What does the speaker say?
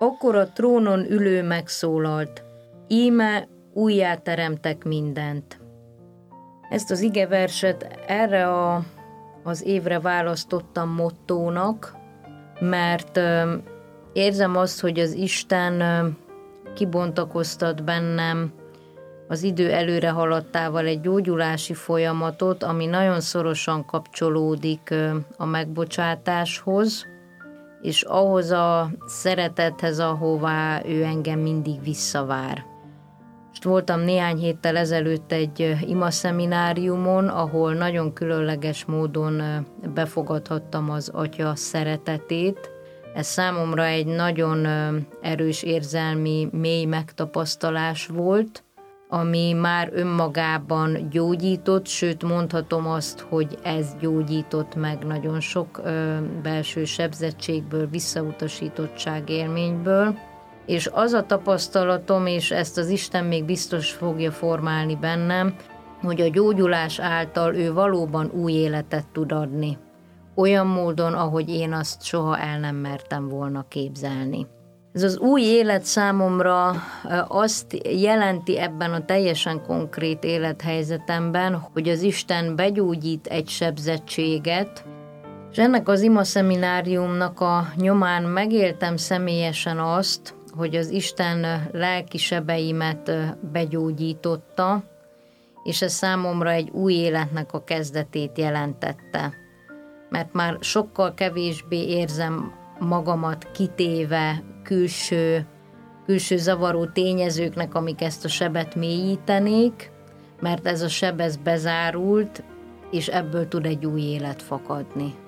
Akkor a trónon ülő megszólalt, íme újjáteremtek mindent. Ezt az igeverset erre az évre választottam mottónak, mert érzem azt, hogy az Isten kibontakoztat bennem az idő előre haladtával egy gyógyulási folyamatot, ami nagyon szorosan kapcsolódik a megbocsátáshoz, és ahhoz a szeretethez, ahová ő engem mindig visszavár. Most voltam néhány héttel ezelőtt egy imaszemináriumon, ahol nagyon különleges módon befogadhattam az Atya szeretetét. Ez számomra egy nagyon erős érzelmi, mély megtapasztalás volt, ami már önmagában gyógyított, sőt mondhatom azt, hogy ez gyógyított meg nagyon sok belső sebzettségből, visszautasítottság élményből, és az a tapasztalatom, és ezt az Isten még biztos fogja formálni bennem, hogy a gyógyulás által ő valóban új életet tud adni. Olyan módon, ahogy én azt soha el nem mertem volna képzelni. Ez az új élet számomra azt jelenti ebben a teljesen konkrét élethelyzetemben, hogy az Isten begyógyít egy sebzettséget, és ennek az imaszemináriumnak a nyomán megéltem személyesen azt, hogy az Isten lelki sebeimet begyógyította, és ez számomra egy új életnek a kezdetét jelentette. Mert már sokkal kevésbé érzem magamat kitéve külső zavaró tényezőknek, amik ezt a sebet mélyítenék, mert ez a seb ez bezárult, és ebből tud egy új élet fakadni.